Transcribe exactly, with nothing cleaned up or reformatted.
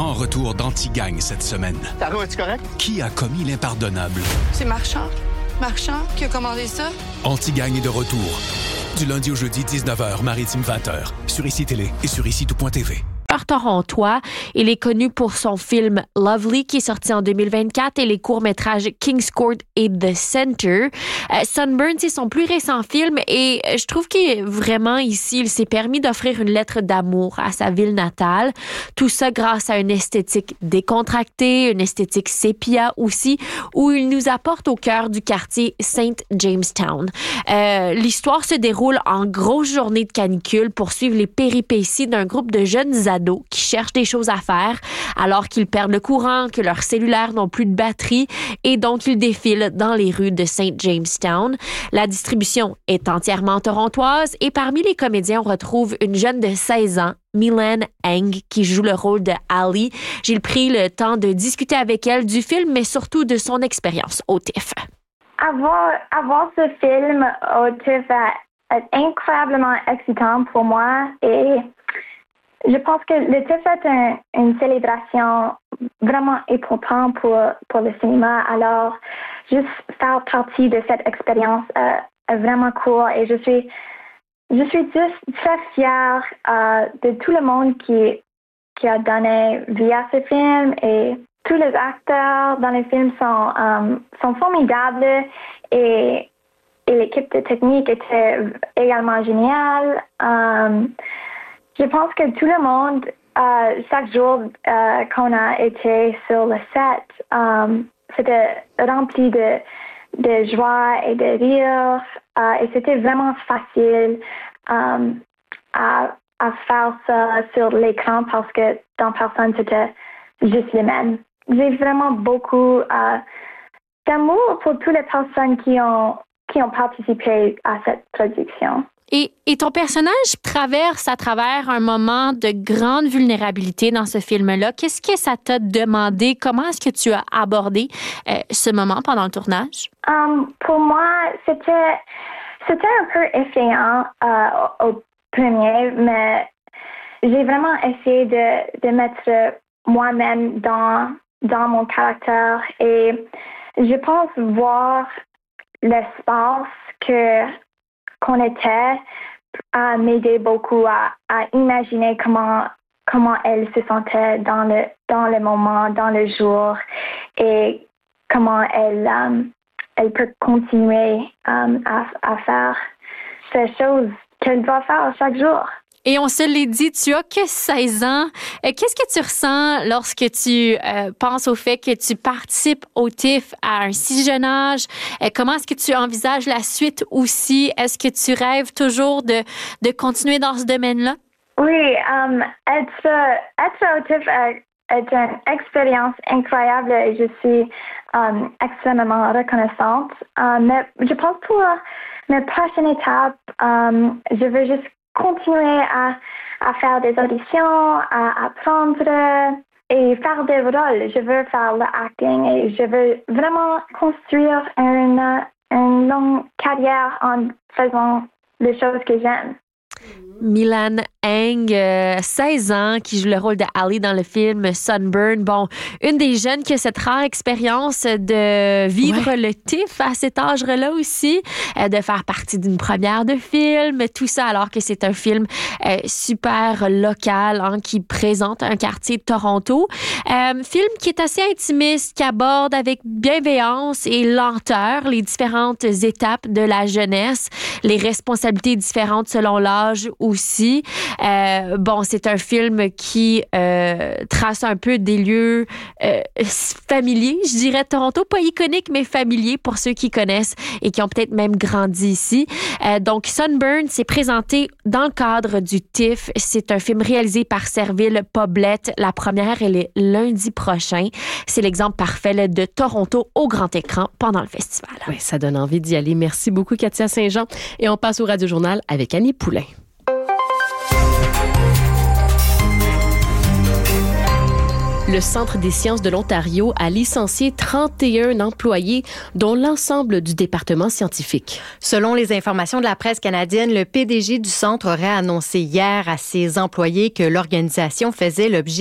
grand retour d'Anti-Gang cette semaine. Taro, es-tu correct? Qui a commis l'impardonnable? C'est Marchand. Marchand qui a commandé ça. Anti-Gang est de retour. Du lundi au jeudi, dix-neuf heures, Maritime vingt heures. Sur Ici Télé et sur ici tout point t v. Torontois. Il est connu pour son film Lovely qui est sorti en deux mille vingt-quatre et les courts-métrages King's Court et The Center. Euh, Sunburn, c'est son plus récent film et je trouve que vraiment ici, il s'est permis d'offrir une lettre d'amour à sa ville natale. Tout ça grâce à une esthétique décontractée, une esthétique sépia aussi, où il nous apporte au cœur du quartier Saint Jamestown. Euh, l'histoire se déroule en grosse journée de canicule pour suivre les péripéties d'un groupe de jeunes ados qui cherchent des choses à faire alors qu'ils perdent le courant, que leurs cellulaires n'ont plus de batterie et donc ils défilent dans les rues de Saint Jamestown. La distribution est entièrement torontoise et parmi les comédiens, on retrouve une jeune de seize ans, Milan Eng, qui joue le rôle de Ali. J'ai pris le temps de discuter avec elle du film, mais surtout de son expérience au T I F. Avoir, avoir ce film au T I F est incroyablement excitant pour moi et je pense que le T I F est un, une célébration vraiment importante pour, pour le cinéma. Alors, juste faire partie de cette expérience euh, est vraiment cool et je suis, je suis juste très fière euh, de tout le monde qui, qui a donné vie à ce film et tous les acteurs dans le film sont, um, sont formidables et, et l'équipe de technique était également géniale. Um, Je pense que tout le monde, euh, chaque jour euh, qu'on a été sur le set, um, c'était rempli de, de joie et de rire. Euh, et c'était vraiment facile um, à, à faire ça sur l'écran parce que dans personne, c'était juste les mêmes. J'ai vraiment beaucoup euh, d'amour pour toutes les personnes qui ont, qui ont participé à cette production. Et, et ton personnage traverse à travers un moment de grande vulnérabilité dans ce film-là. Qu'est-ce que ça t'a demandé? Comment est-ce que tu as abordé euh, ce moment pendant le tournage? Um, pour moi, c'était, c'était un peu effrayant euh, au, au premier, mais j'ai vraiment essayé de, de mettre moi-même dans, dans mon caractère et je pense voir l'espace que qu'on était a m'aidé beaucoup à, à imaginer comment comment elle se sentait dans le dans le moment, dans le jour et comment elle um, elle peut continuer um, à, à faire ces choses qu'elle doit faire chaque jour. Et on se l'est dit, tu as que seize ans. Qu'est-ce que tu ressens lorsque tu euh, penses au fait que tu participes au T I F à un si jeune âge? Comment est-ce que tu envisages la suite aussi? Est-ce que tu rêves toujours de, de continuer dans ce domaine-là? Oui, um, être, être au T I F est, est une expérience incroyable et je suis um, extrêmement reconnaissante. Um, mais je pense pour mes prochaines étapes, um, je veux juste continuer à, à faire des auditions, à apprendre et faire des rôles. Je veux faire le acting et je veux vraiment construire une, une longue carrière en faisant les choses que j'aime. Milan Eng, euh, seize ans, qui joue le rôle de Ali dans le film Sunburn. Bon, une des jeunes qui a cette rare expérience de vivre ouais. le T I F à cet âge-là aussi, euh, de faire partie d'une première de film, tout ça alors que c'est un film euh, super local hein, qui présente un quartier de Toronto. Euh, film qui est assez intimiste, qui aborde avec bienveillance et lenteur les différentes étapes de la jeunesse, les responsabilités différentes selon l'âge aussi. Euh, bon, c'est un film qui euh, trace un peu des lieux euh, familiers, je dirais Toronto, pas iconique, mais familier pour ceux qui connaissent et qui ont peut-être même grandi ici. Euh, donc, Sunburn s'est présenté dans le cadre du T I F. C'est un film réalisé par Serville Poblette. La première, elle est lundi prochain. C'est l'exemple parfait là, de Toronto au grand écran pendant le festival. Oui, ça donne envie d'y aller. Merci beaucoup, Katia Saint-Jean. Et on passe au Radio-Journal avec Annie Poulain. Le Centre des sciences de l'Ontario a licencié trente et un employés, dont l'ensemble du département scientifique. Selon les informations de la presse canadienne, le P D G du centre aurait annoncé hier à ses employés que l'organisation faisait l'objet